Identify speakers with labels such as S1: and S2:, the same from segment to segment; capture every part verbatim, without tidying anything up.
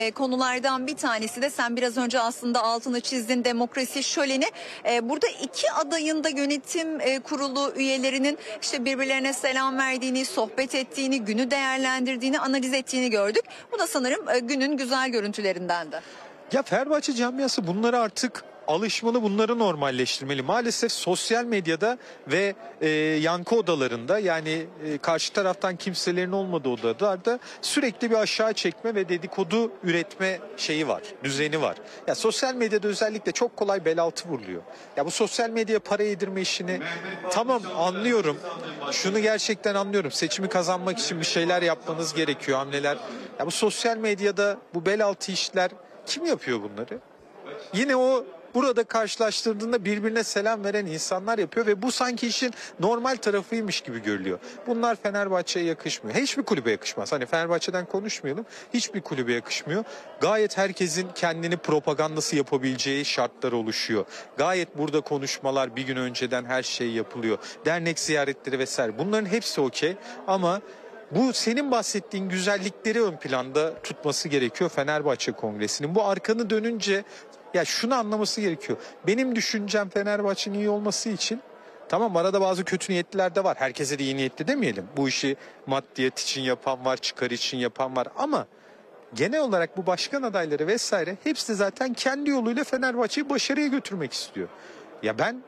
S1: E, konulardan bir tanesi de sen biraz önce aslında altını çizdin, demokrasi şöleni. E, burada iki adayın da yönetim e, kurulu üyelerinin işte birbirlerine selam verdiğini, sohbet ettiğini, günü değerlendirdiğini, analiz ettiğini gördük. Bu da sanırım e, günün güzel görüntülerinden de.
S2: Ya Fenerbahçe camiası bunlara artık alışmalı, bunları normalleştirmeli. Maalesef sosyal medyada ve e, yankı odalarında, yani e, karşı taraftan kimselerin olmadığı odalarda sürekli bir aşağı çekme ve dedikodu üretme şeyi var, düzeni var. Ya sosyal medyada özellikle çok kolay bel altı vuruluyor. Ya bu sosyal medyaya para yedirme işini tamam anlıyorum. Şunu gerçekten anlıyorum. Seçimi kazanmak için bir şeyler yapmanız gerekiyor, hamleler. Ya bu sosyal medyada bu bel altı işler kim yapıyor bunları? Yine o burada karşılaştırdığında birbirine selam veren insanlar yapıyor ve bu sanki işin normal tarafıymış gibi görülüyor. Bunlar Fenerbahçe'ye yakışmıyor. Hiçbir kulübe yakışmaz. Hani Fenerbahçe'den konuşmayalım. Hiçbir kulübe yakışmıyor. Gayet herkesin kendini propagandası yapabileceği şartlar oluşuyor. Gayet burada konuşmalar bir gün önceden her şey yapılıyor. Dernek ziyaretleri vesaire. Bunların hepsi okey ama bu senin bahsettiğin güzellikleri ön planda tutması gerekiyor Fenerbahçe Kongresi'nin. Bu arkanı dönünce ya şunu anlaması gerekiyor. Benim düşüncem Fenerbahçe'nin iyi olması için, tamam arada bazı kötü niyetliler de var. Herkese de iyi niyetli demeyelim. Bu işi maddiyet için yapan var, çıkar için yapan var ama genel olarak bu başkan adayları vesaire hepsi zaten kendi yoluyla Fenerbahçe'yi başarıya götürmek istiyor. Ya ben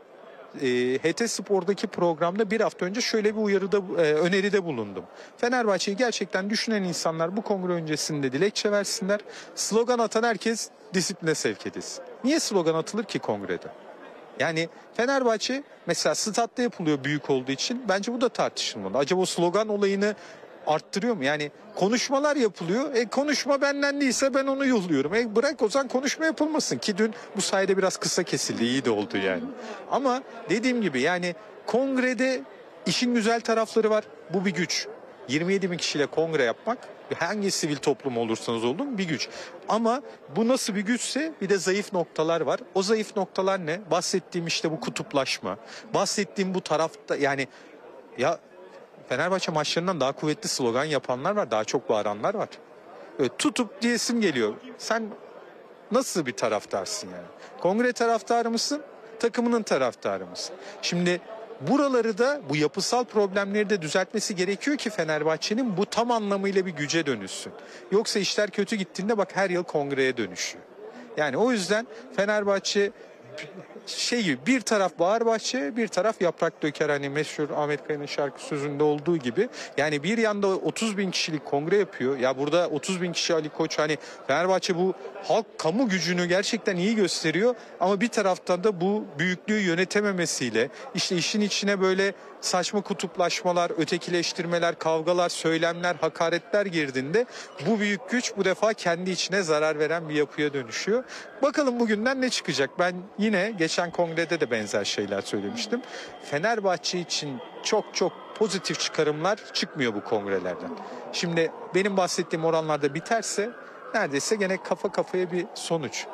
S2: E, H T Spor'daki programda bir hafta önce şöyle bir uyarıda, e, öneride bulundum. Fenerbahçe'yi gerçekten düşünen insanlar bu kongre öncesinde dilekçe versinler. Slogan atan herkes disipline sevk edilsin. Niye slogan atılır ki kongrede? Yani Fenerbahçe mesela statta yapılıyor büyük olduğu için, bence bu da tartışılmalı. Acaba o slogan olayını arttırıyor mu? Yani konuşmalar yapılıyor. E konuşma benden değilse ben onu yolluyorum. E bırak o zaman konuşma yapılmasın ki dün bu sayede biraz kısa kesildi. İyi de oldu yani. Ama dediğim gibi yani kongrede işin güzel tarafları var. Bu bir güç. yirmi yedi bin kişiyle kongre yapmak, hangi sivil toplum olursanız olun, bir güç. Ama bu nasıl bir güçse bir de zayıf noktalar var. O zayıf noktalar ne? Bahsettiğim işte bu kutuplaşma. Bahsettiğim bu tarafta yani ya Fenerbahçe maçlarından daha kuvvetli slogan yapanlar var. Daha çok bağıranlar var. Öyle tutup diyesim geliyor. Sen nasıl bir taraftarsın yani? Kongre taraftarı mısın? Takımının taraftarı mısın? Şimdi buraları da, bu yapısal problemleri de düzeltmesi gerekiyor ki Fenerbahçe'nin bu tam anlamıyla bir güce dönüşsün. Yoksa işler kötü gittiğinde bak her yıl kongreye dönüşüyor. Yani o yüzden Fenerbahçe şey gibi, bir taraf Bağırbahçe, bir taraf yaprak döker, hani meşhur Ahmet Kaya'nın şarkı sözünde olduğu gibi. Yani bir yanda otuz bin kişilik kongre yapıyor. Ya burada otuz bin kişi Ali Koç, hani Fenerbahçe bu halk kamu gücünü gerçekten iyi gösteriyor. Ama bir taraftan da bu büyüklüğü yönetememesiyle işte işin içine böyle saçma kutuplaşmalar, ötekileştirmeler, kavgalar, söylemler, hakaretler girdiğinde bu büyük güç bu defa kendi içine zarar veren bir yapıya dönüşüyor. Bakalım bugünden ne çıkacak? Ben yine geçen kongrede de benzer şeyler söylemiştim. Fenerbahçe için çok çok pozitif çıkarımlar çıkmıyor bu kongrelerden. Şimdi benim bahsettiğim oranlarda biterse neredeyse gene kafa kafaya bir sonuç.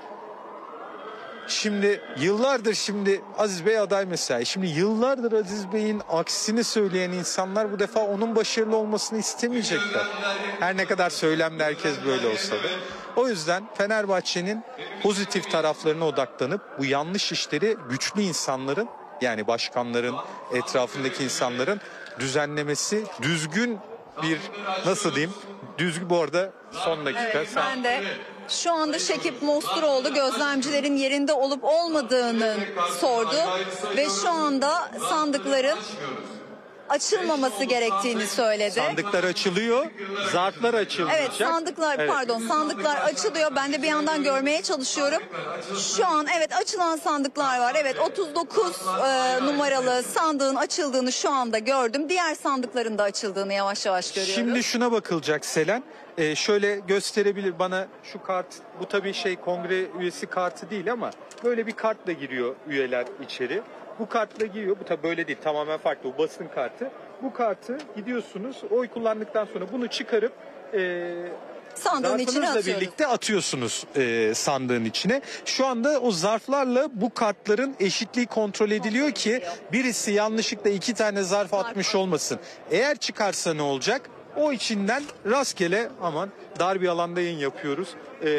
S2: Şimdi yıllardır şimdi Aziz Bey aday mesela. Şimdi yıllardır Aziz Bey'in aksini söyleyen insanlar bu defa onun başarılı olmasını istemeyecekler. Her ne kadar söylemde herkes böyle olsa da. O yüzden Fenerbahçe'nin pozitif taraflarına odaklanıp bu yanlış işleri güçlü insanların, yani başkanların, etrafındaki insanların düzenlemesi, düzgün bir, nasıl diyeyim, düzgün, bu arada son dakika.
S1: Evet, ben de şu anda Şekip Mosturoğlu gözlemcilerin yerinde olup olmadığını sordu ve şu anda sandıkların açılmaması gerektiğini söyledi.
S2: Sandıklar açılıyor, zarflar açılacak.
S1: Evet, sandıklar
S2: Evet.
S1: pardon sandıklar açılıyor. Ben de bir yandan görmeye çalışıyorum. Şu an evet açılan sandıklar var. Evet, otuz dokuz e, numaralı sandığın açıldığını şu anda gördüm. Diğer sandıkların da açıldığını yavaş yavaş görüyoruz.
S2: Şimdi şuna bakılacak Selen. Ee, şöyle gösterebilir bana şu kart. Bu tabii şey kongre üyesi kartı değil ama böyle bir kartla giriyor üyeler içeri. Bu kartla giriyor. Bu tabii böyle değil. Tamamen farklı. Bu basın kartı. Bu kartı gidiyorsunuz. Oy kullandıktan sonra bunu çıkarıp e,
S1: sandığın içine
S2: zarfınızla
S1: atıyoruz.
S2: birlikte atıyorsunuz e, sandığın içine. Şu anda o zarflarla bu kartların eşitliği kontrol ediliyor ki birisi yanlışlıkla iki tane zarf atmış olmasın. Eğer çıkarsa ne olacak? O içinden rastgele, aman dar bir alanda yayın yapıyoruz. E,